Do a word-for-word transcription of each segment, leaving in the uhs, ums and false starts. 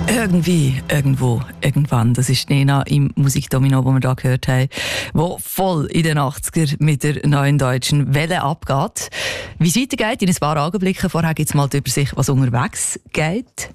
Irgendwie, irgendwo, irgendwann. Das ist Nena im Musikdomino, wo wir da gehört haben, wo voll in den achtziger mit der neuen deutschen Welle abgeht. Wie es weitergeht, in ein paar Augenblicken. Vorher gibt es mal die Übersicht, was unterwegs geht.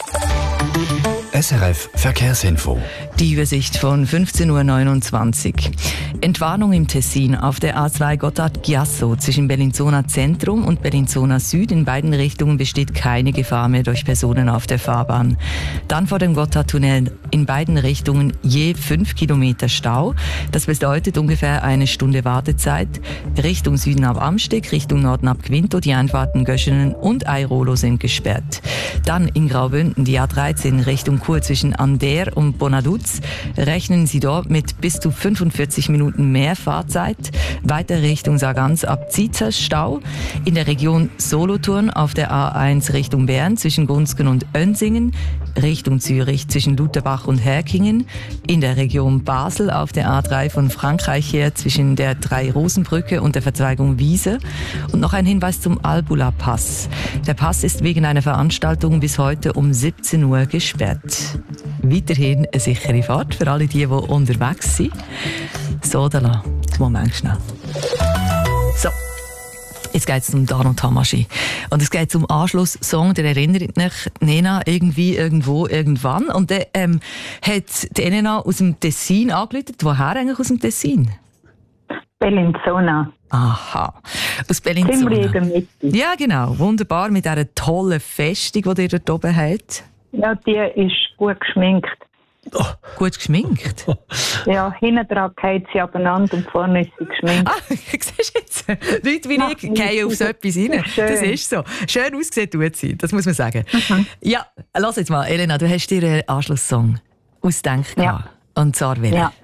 S R F Verkehrsinfo. Die Übersicht von fünfzehn Uhr neunundzwanzig. Entwarnung im Tessin auf der A zwei Gotthard-Chiasso zwischen Bellinzona Zentrum und Bellinzona Süd. In beiden Richtungen besteht keine Gefahr mehr durch Personen auf der Fahrbahn. Dann vor dem Gotthardtunnel in beiden Richtungen je fünf Kilometer Stau. Das bedeutet ungefähr eine Stunde Wartezeit. Richtung Süden ab Amsteg, Richtung Norden ab Quinto, die Einfahrten Göschenen und Airolo sind gesperrt. Dann in Graubünden die A dreizehn Richtung Chur zwischen Ander und Bonaduz. Rechnen Sie dort mit bis zu fünfundvierzig Minuten mehr Fahrzeit. Weiter Richtung Sargans ab Zizers Stau. In der Region Solothurn auf der A eins Richtung Bern zwischen Gunzgen und Önsingen. Richtung Zürich zwischen Lutherbach und Herkingen. In der Region Basel auf der A drei von Frankreich her zwischen der Drei-Rosen-Brücke und der Verzweigung Wiese. Und noch ein Hinweis zum Albula-Pass. Der Pass ist wegen einer Veranstaltung bis heute um siebzehn Uhr gesperrt. Weiterhin eine sichere Fahrt für alle die, die unterwegs sind. So, da lassen. Moment schnell. So. Jetzt geht es um Dano Tamaschi. Und es geht um Anschlusssong, der erinnert mich Nena irgendwie, irgendwo, irgendwann. Und dann ähm, hat die Nena aus dem Tessin angerufen. Woher eigentlich aus dem Tessin? Bellinzona. Aha, aus Bellinzona. Ziemlich in der Mitte. Ja, genau. Wunderbar, mit dieser tollen Festung, die ihr dort oben habt. Ja, die ist gut geschminkt. Oh. Gut geschminkt? Ja, hinten dran geht sie abeinander und vorne ist sie geschminkt. Ah, siehst du jetzt? Leute wie ich gehen auf so etwas rein. Schön. Das ist so. Schön ausgesehen tut sie, das muss man sagen. Mhm. Ja, lass jetzt mal, Elena, du hast dir einen Anschlusssong ausgedacht. Ja. Und zwar welchen? Ja.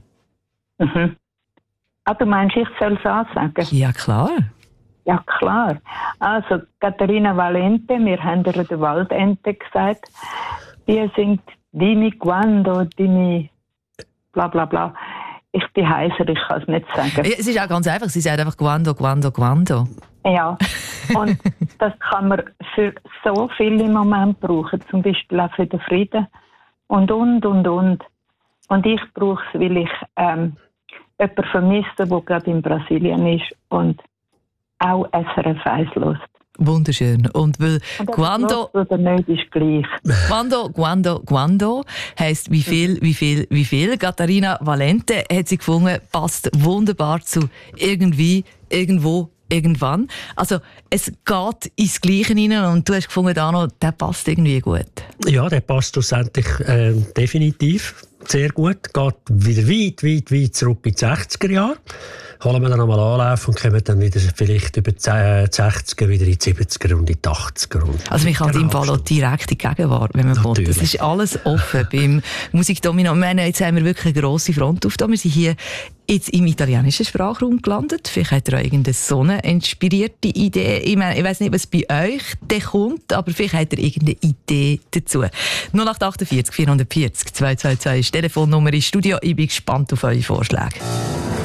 Mhm. Ah, du meinst, ich soll es ansagen? Ja, klar. Ja, klar. Also, Katharina Valente, wir haben ihr den Waldente gesagt, die singt Dimi Quando, Dimi bla bla bla. Ich bin heiser, ich kann es nicht sagen. Ja, es ist auch ganz einfach, sie sagt einfach Quando, Quando, Quando. Ja, und das kann man für so viele Momente brauchen, zum Beispiel auch für den Frieden und, und, und, und. Und ich brauche es, weil ich ähm, jemanden vermisse, der gerade in Brasilien ist und auch S R F eins hört. Wunderschön. Und weil und Quando oder nicht ist gleich. Quando, Quando, Quando heisst wie viel, wie viel, wie viel. Katharina Valente hat sie gefunden, passt wunderbar zu irgendwie, irgendwo, irgendwann. Also es geht ins Gleiche rein und du hast gefunden, Dano, der passt irgendwie gut. Ja, der passt schlussendlich äh, definitiv sehr gut. Geht wieder weit, weit, weit zurück in die sechziger Jahre. Holen wir dann nochmal Anlauf und kommen dann wieder vielleicht über die sechziger wieder in die siebziger und in die achtziger. Also man kann in dem Fall auch direkt in die Gegenwart, wenn man will. Das ist alles offen beim Musikdomino. Ich meine, jetzt haben wir wirklich eine grosse Front aufgetan. Wir sind hier jetzt im italienischen Sprachraum gelandet. Vielleicht hat ihr auch irgendeine so eine inspirierte Idee. Ich meine, ich weiss nicht, was bei euch dann kommt, aber vielleicht habt ihr irgendeine Idee dazu. null acht acht vier vier vier vier zwei zwei zwei ist die Telefonnummer ins Studio. Ich bin gespannt auf eure Vorschläge.